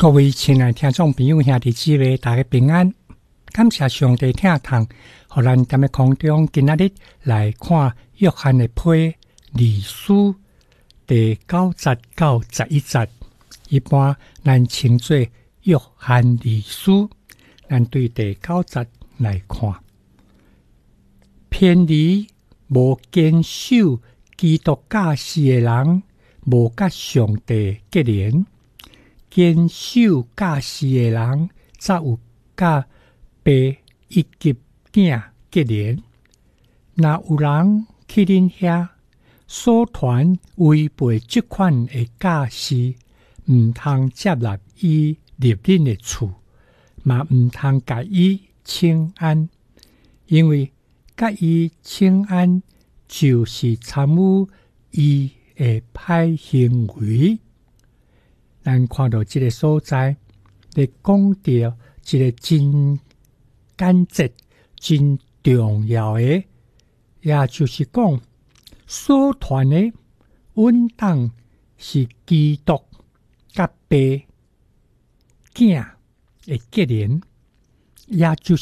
各位亲爱听众朋友兄弟姊妹，大家平安。感谢上帝听堂，互咱踮咧空中今仔日来看约翰的批历书第9节到11节，一般咱称作约翰历书。咱对第9节来看，偏离无坚守基督教义的人，无甲上帝结连。坚守教义的人，才有甲爸以及囝结连。若有人去恁遐所传违背这款的教义，毋通接纳伊入恁的厝，嘛毋通甲伊请安，因为甲伊请安就是参与伊的歹行为。咱看到这个所在，咧讲到一个真简洁、真重要的，也就是讲，所传的稳当是基督甲爸囝的结连，也就